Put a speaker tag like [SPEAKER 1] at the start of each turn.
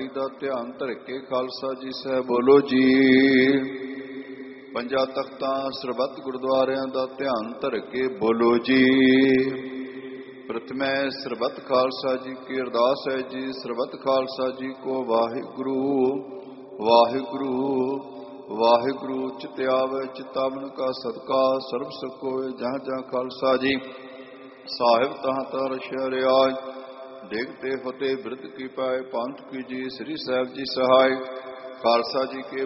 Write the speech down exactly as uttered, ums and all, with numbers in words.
[SPEAKER 1] ਚੜਾਈ ਦਾ ਧਿਆਨ ਧਰ ਕੇ ਖਾਲਸਾ ਜੀ ਸਾਹਿਬ ਬੋਲੋ ਜੀ। ਪੰਜਾਂ ਤਖਤਾਂ ਸਰਬੱਤ ਗੁਰਦੁਆਰਿਆਂ ਦਾ ਧਿਆਨ ਧਰ ਕੇ ਬੋਲੋ ਜੀ। ਪ੍ਰਥਮੈ ਸਰਬੱਤ ਖਾਲਸਾ ਜੀ ਕੀ ਅਰਦਾਸ ਹੈ ਜੀ। ਸਰਬੱਤ ਖਾਲਸਾ ਜੀ ਕੋ ਵਾਹਿਗੁਰੂ ਵਾਹਿਗੁਰੂ ਵਾਹਿਗੁਰੂ। ਚਿਤ ਆਵੇ ਚਿਤਾਵਨ ਕਾ ਸਦਕਾ ਸਰਬ ਸੁਖ ਹੋਏ। ਜਹਾਂ ਜਹਾਂ ਖਾਲਸਾ ਜੀ ਸਾਹਿਬ ਤਹਾਂ ਤਹਾਂ ਰਛਿਆ ਰਿਆਜ। ਦੇਖਤੇ ਫਤਿਹ ਬਿਰਧ ਕੀ ਪਾਏ ਪੰਥ ਕੀ ਜੀ। ਸ੍ਰੀ ਸਾਹਿਬ ਜੀ ਸਹਾਇ। ਖਾਲਸਾ ਜੀ ਕੇ